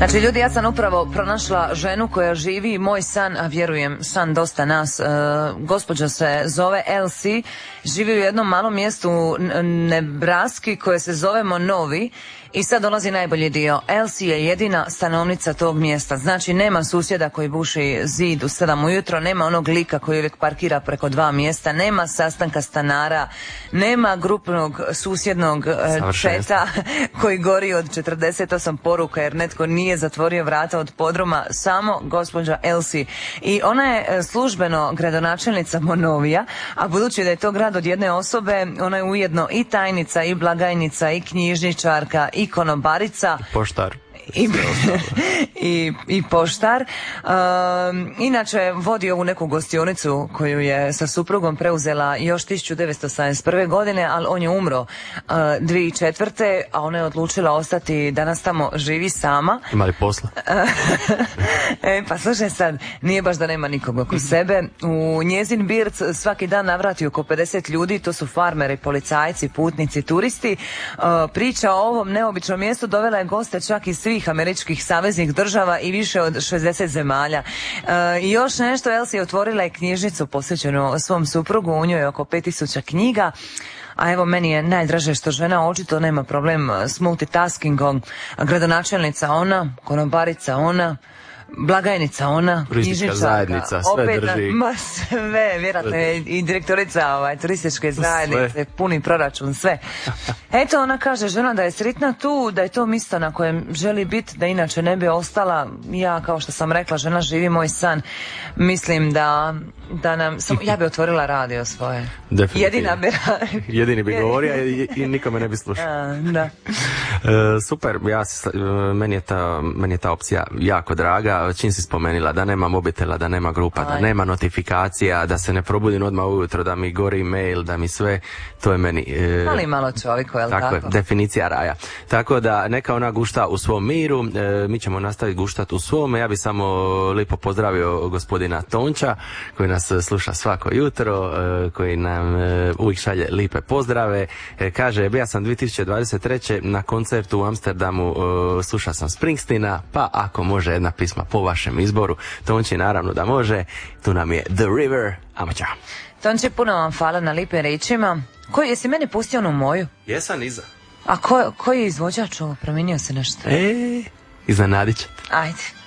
Znači ljudi, ja sam upravo pronašla ženu koja živi moj san, a vjerujem san dosta nas. Gospođa se zove Elsie, živi u jednom malom mjestu u Nebraski koje se zove Monovi. I sad dolazi najbolji dio. Elsie je jedina stanovnica tog mjesta. Znači nema susjeda koji buši zid u 7 ujutro, nema onog lika koji uvijek parkira preko 2 mjesta, nema sastanka stanara, nema grupnog susjednog četa koji gori od 48 poruka jer netko nije zatvorio vrata od podruma, samo gospođa Elsie. I ona je službeno gradonačelnica Monovija, a budući da je to grad od jedne osobe, ona je ujedno i tajnica, i blagajnica, i knjižničarka, i konobarica. I poštar. I poštar. Inače vodi ovu neku gostionicu koju je sa suprugom preuzela još 1971. godine, ali on je umro 2004. a ona je odlučila ostati, danas tamo živi sama. Ima li posla? Pa slušaj sad, nije baš da nema nikog oko sebe. U njezin birc svaki dan navrati oko 50 ljudi, to su farmeri, policajci, putnici, turisti. Priča o ovom neobičnom mjestu dovela je goste čak iz svih američkih saveznih država i više od 60 zemalja. I još nešto, Elsie je otvorila i knjižnicu posvećenu svom suprugu, u njoj je oko 5000 knjiga. A evo, meni je najdraže što žena očito nema problem s multitaskingom. Gradonačelnica ona, konobarica ona, blagajnica ona, turistička zajednica, sve opet, drži. Ma sve, vjerojatno je i direktorica turističke zajednice, sve. Puni proračun, sve. Eto, ona kaže, žena da je sretna tu, da je to mjesto na kojem želi biti, da inače ne bi ostala. Ja, kao što sam rekla, žena živi moj san. Mislim da nam, ja bi otvorila radio svoje. Jedini bi govorio i nikome ne bi slušao. Da. Super, meni je ta opcija jako draga. Čim si spomenula da nema mobitela, da nema grupa, da nema notifikacija, da se ne probudim odmah ujutro, da mi gori mail, da mi sve, to je meni... Ali malo čovjeko, je li tako? Je, definicija raja. Tako da neka ona gušta u svom miru, mi ćemo nastaviti guštati u svome. Ja bi samo lipo pozdravio gospodina Tonča, koji nas sluša svako jutro, koji nam uvijek šalje lipe pozdrave. Kaže, ja sam 2023. na koncertu u Amsterdamu, slušao sam Springsteena, pa ako može jedna pisma po vašem izboru. Tonči naravno da može. Tu nam je The River. Amo čao. Tonči, puno vam hvala na lipe rečima. Jesi meni pustio onu moju? Jesam iza. A koji je izvođač ovo? Promijenio se nešto? Iznenadit ćete. Ajde.